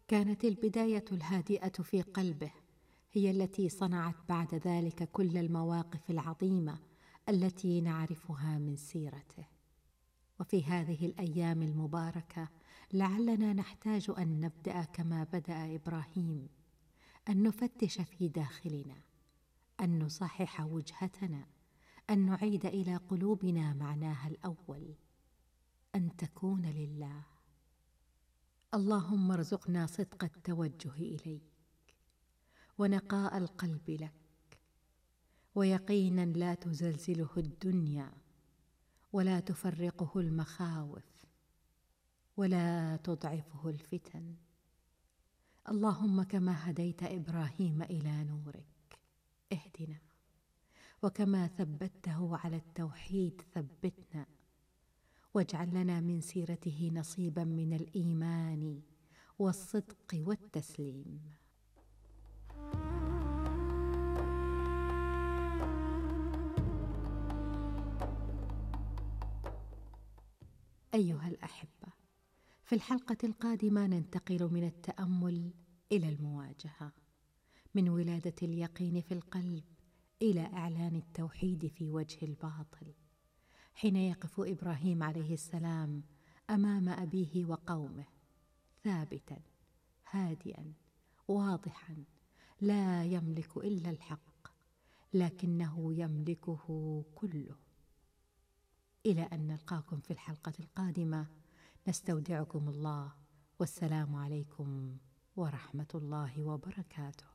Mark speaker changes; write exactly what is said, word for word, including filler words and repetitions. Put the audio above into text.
Speaker 1: كانت البداية الهادئة في قلبه هي التي صنعت بعد ذلك كل المواقف العظيمة التي نعرفها من سيرته. وفي هذه الأيام المباركة لعلنا نحتاج أن نبدأ كما بدأ إبراهيم، أن نفتش في داخلنا، أن نصحح وجهتنا، أن نعيد إلى قلوبنا معناها الأول، أن تكون لله. اللهم ارزقنا صدق التوجه إليك، ونقاء القلب لك، ويقينا لا تزلزله الدنيا، ولا تفرقه المخاوف، ولا تضعفه الفتن. اللهم كما هديت إبراهيم إلى نورك اهدنا، وكما ثبته على التوحيد ثبتنا، واجعل لنا من سيرته نصيبا من الإيمان والصدق والتسليم. أيها الأحبة، في الحلقة القادمة ننتقل من التأمل إلى المواجهة، من ولادة اليقين في القلب إلى إعلان التوحيد في وجه الباطل، حين يقف إبراهيم عليه السلام أمام أبيه وقومه ثابتا هادئا واضحا، لا يملك إلا الحق لكنه يملكه كله. إلى أن نلقاكم في الحلقة القادمة، نستودعكم الله، والسلام عليكم ورحمة الله وبركاته.